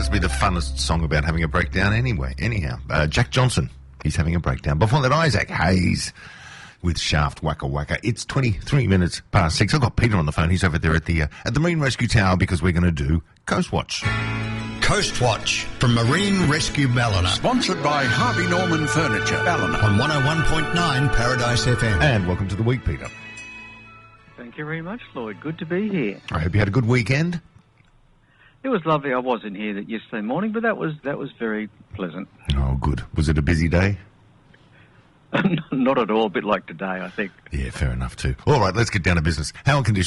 happens to be the funnest song about having a breakdown anyway. Anyhow, Jack Johnson, he's having a breakdown. Before that, Isaac Hayes with Shaft Waka Waka. It's 23 minutes past 6. I've got Peter on the phone. He's over there at the Marine Rescue Tower because we're going to do Coast Watch. Coast Watch from Marine Rescue Ballina. Sponsored by Harvey Norman Furniture, Ballina. On 101.9 Paradise FM. And welcome to the week, Peter. Thank you very much, Lloyd. Good to be here. I hope you had a good weekend. It was lovely. I wasn't here yesterday morning, but that was very pleasant. Oh, good. Was it a busy day? Not at all. A bit like today, I think. Yeah, fair enough too. All right, let's get down to business. How are conditions?